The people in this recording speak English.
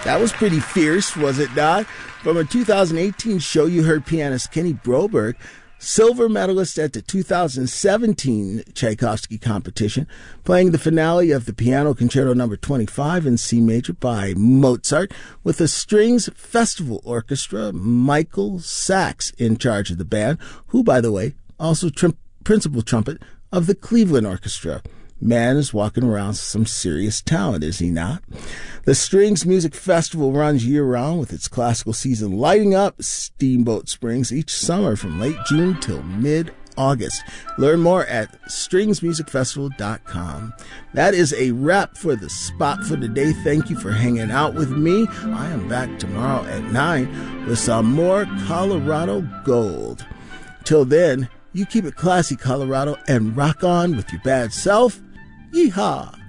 That was pretty fierce, was it not? From a 2018 show, you heard pianist Kenny Broberg, silver medalist at the 2017 Tchaikovsky competition, playing the finale of the Piano Concerto No. 25 in C major by Mozart with the Strings Festival Orchestra, Michael Sachs in charge of the band, who, by the way, also principal trumpet of the Cleveland Orchestra. Man is walking around with some serious talent, is he not? The Strings Music Festival runs year-round with its classical season lighting up Steamboat Springs each summer from late June till mid-August. Learn more at stringsmusicfestival.com. That is a wrap for the spot for today. Thank you for hanging out with me. I am back tomorrow at 9 with some more Colorado Gold. Till then, you keep it classy, Colorado, and rock on with your bad self. Yeehaw!